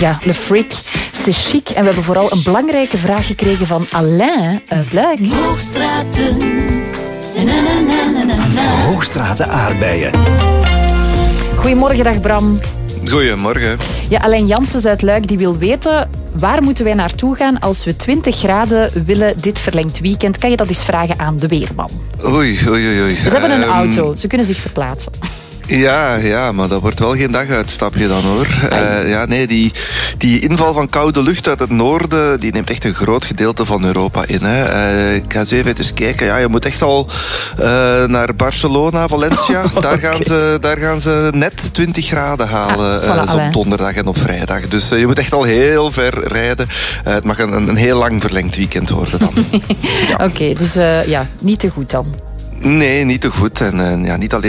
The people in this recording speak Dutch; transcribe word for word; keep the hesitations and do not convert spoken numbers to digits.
Ja, Le Freak, c'est chic. En we hebben vooral een belangrijke vraag gekregen van Alain uit Luik. Hoogstraten. Na, na, na, na, na, na. Hoogstraten aardbeien. Goedemorgen, dag Bram. Goedemorgen. Ja, Alain Janssens uit Luik die wil weten... waar moeten wij naartoe gaan als we twintig graden willen dit verlengd weekend? Kan je dat eens vragen aan de weerman? Oei, oei, oei. Ze hebben een um, auto, ze kunnen zich verplaatsen. Ja, ja, maar dat wordt wel geen daguitstapje dan, hoor. Uh, ja, nee, die, die inval van koude lucht uit het noorden, die neemt echt een groot gedeelte van Europa in. Hè. Uh, ik ga eens even eens kijken. Ja, je moet echt al uh, naar Barcelona, Valencia. Oh, daar, gaan okay. ze, daar gaan ze net twintig graden halen, ah, voilà, uh, op donderdag en op vrijdag. Dus uh, je moet echt al heel ver rijden. Uh, het mag een, een heel lang verlengd weekend worden dan. Ja. Oké, okay, dus uh, ja, niet te goed dan. Nee, niet te goed. En uh, ja, niet alleen